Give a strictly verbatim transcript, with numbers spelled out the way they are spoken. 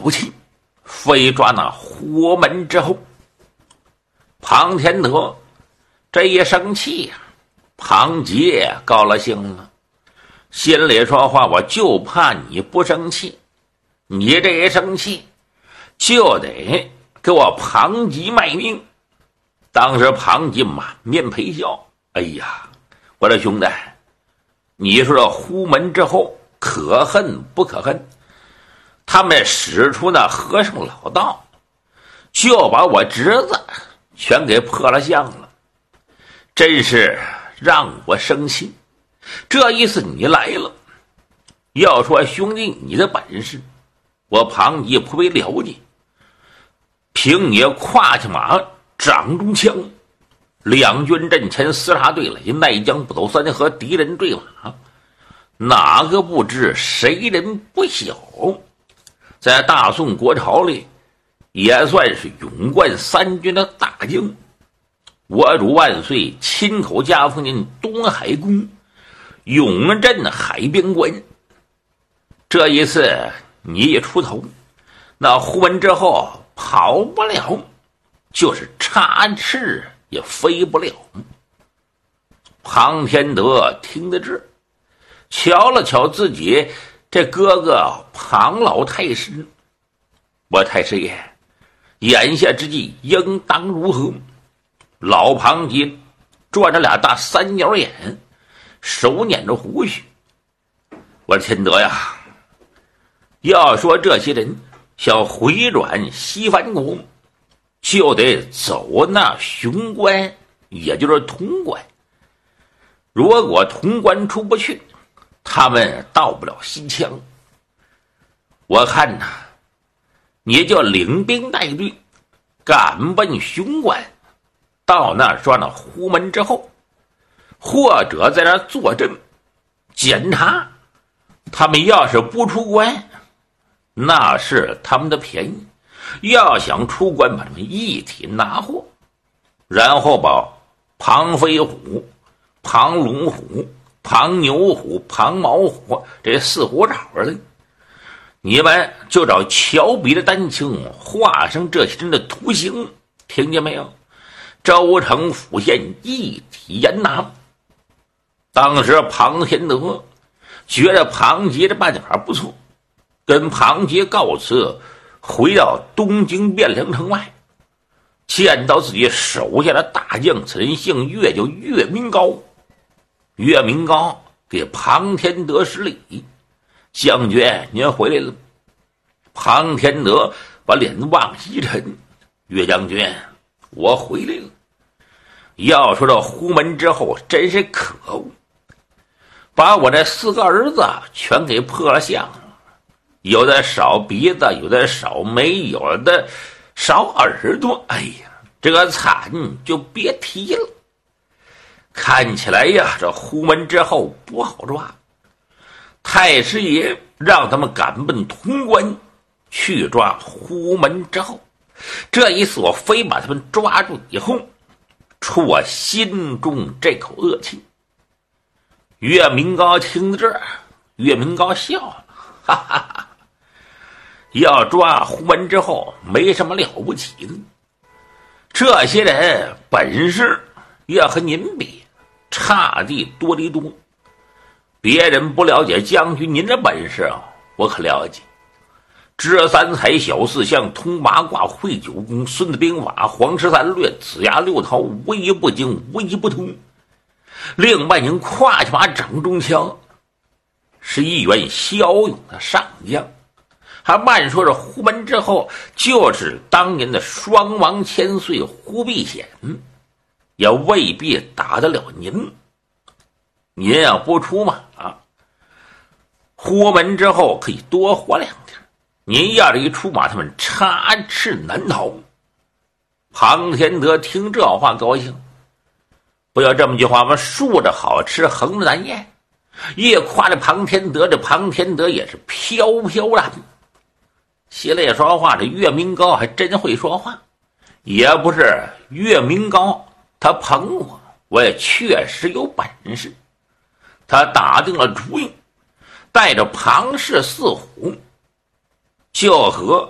口气，非抓那虎门之后。庞天德这一生气呀、啊，庞杰高了兴了，心里说话，我就怕你不生气，你这一生气就得给我庞吉卖命。当时庞吉满面陪笑，哎呀，我的兄弟，你说这虎门之后可恨不可恨？他们使出那和尚老道，就把我侄子全给破了相了，真是让我生气。这一次你来了，要说兄弟你的本事，我庞吉颇为了解。凭你胯下马，掌中枪，两军阵前厮杀对垒，奈将不走三河，敌人坠马，哪个不知谁人不晓？在大宋国朝里也算是勇冠三军的大将。我主万岁亲口加封您东海公，永镇海边关。这一次你一出头，那虎门之后跑不了，就是插翅也飞不了。庞天德听得这，瞧了瞧自己这哥哥庞老太师，我太师爷，眼下之计应当如何？老庞吉转着俩大三角眼，手捻着胡须。我的天德呀，要说这些人想回转西藩国，就得走那雄关，也就是潼关。如果潼关出不去，他们到不了西羌。我看呐，你就领兵带队赶奔雄关，到那抓那虎门之后，或者在那坐镇检查。他们要是不出关，那是他们的便宜；要想出关，把他们一体拿获，然后把庞飞虎、庞龙虎、庞牛虎、庞毛虎这四虎找出来，你们就找乔笔的丹青画上这些人的图形，听见没有？州城府县一体严拿。当时庞天德觉得庞杰的办法不错，跟庞杰告辞，回到东京汴梁城外，见到自己手下的大将，此人姓岳，叫岳明高。岳明高给庞天德施礼：“将军您回来了。”庞天德把脸往一沉：“岳将军，我回来了。要说到虎门之后，真是可恶，把我这四个儿子全给破了相了，有的少鼻子，有的少眉，有的少耳朵。哎呀，这个惨就别提了。看起来呀，这虎门之后不好抓。太师爷让他们赶奔潼关去抓虎门之后，这一次我非把他们抓住以后，出我心中这口恶气。”岳明高听到这儿，岳明高笑了，哈哈哈！要抓虎门之后，没什么了不起的。这些人本事要和您比，差地多得多。别人不了解将军您的本事啊，我可了解。知三才，晓四象，通八卦，会九宫，孙子兵法，黄十三略，子牙六韬，无一不精，无一不通。另外您胯下马，掌中枪，是一员骁勇的上将。还慢说这虎门之后，就是当年的双王千岁忽必显，也未必打得了您。您要不出马啊，虎门之后可以多活两天。您要是一出马，他们插翅难逃。庞天德听这话高兴，不要这么句话吗？竖着好吃，横着难咽。一夸这庞天德，这庞天德也是飘飘然。心里说话，这岳明高还真会说话，也不是岳明高他捧我，我也确实有本事。他打定了主意，带着庞氏四虎就和